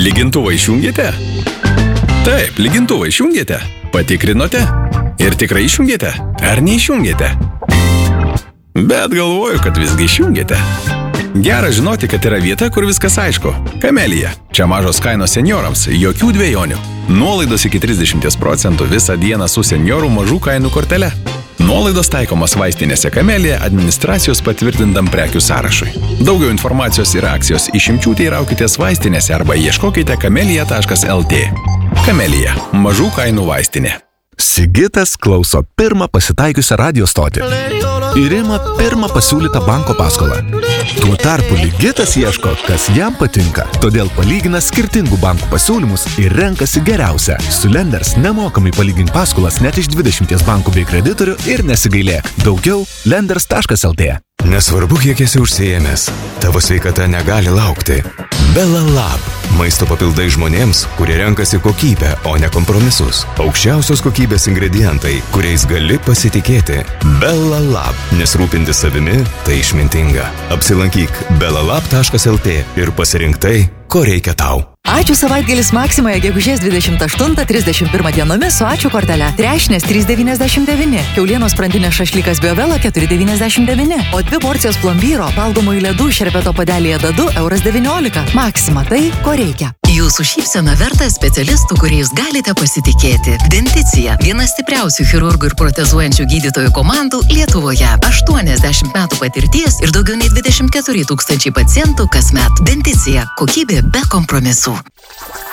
Lygintuvą išjungėte? Taip, lygintuvą išjungėte. Patikrinote? Ir tikrai išjungėte? Ar neišjungėte? Bet galvoju, kad visgi išjungėte. Gera žinoti, kad yra vieta, kur viskas aišku. Kamelija. Čia mažos kainos seniorams, jokių dvejonių. Nuolaidos iki 30% visą dieną su seniorų mažų kainų kortele. Nuolaidos taikomos vaistinėse Kamelija administracijos patvirtintam prekių sąrašui. Daugiau informacijos ir akcijos išimčių teiraukitės vaistinėse arba ieškokite kamelija.lt. Kamelija – mažų kainų vaistinė. Sigitas klauso pirmą pasitaikiusią radio stotį ir ima pirmą pasiūlytą banko paskolą. Tuo tarpu Ligitas ieško, kas jam patinka. Todėl palygina skirtingų bankų pasiūlymus ir renkasi geriausią. Su Lenders nemokamai palygink paskolas net iš 20 bankų bei kreditorių ir nesigailėk. Daugiau lenders.lt. Nesvarbu, kiek esi užsiėmęs, tavo sveikata negali laukti. Bella Lab. Maisto papildai žmonėms, kurie renkasi kokybę, o ne kompromisus. Aukščiausios kokybės ingredientai, kuriais gali pasitikėti. Bella Lab. Nes rūpintis savimi – tai išmintinga. Apsilankyk bellalab.lt ir pasirink tai, ko reikia tau. Ačiū savaitgalis Maksimoje gegužės 28-31 dienomis su Ačiū kortele. Trešnės 3,99, kiaulienos sprandinės šašlykas Biovela 4,99, o 2 porcijos plombyro valgomųjų ledų šerbeto puodelyje dadu €19. Maksima tai, ko reikia. Jūsų šypsena verta specialistų, kuriais galite pasitikėti. Denticija – viena stipriausių chirurgų ir protezuojančių gydytojų komandų Lietuvoje. 80 metų patirties ir daugiau nei 24 000 pacientų kasmet. Denticija – kokybė be kompromisų.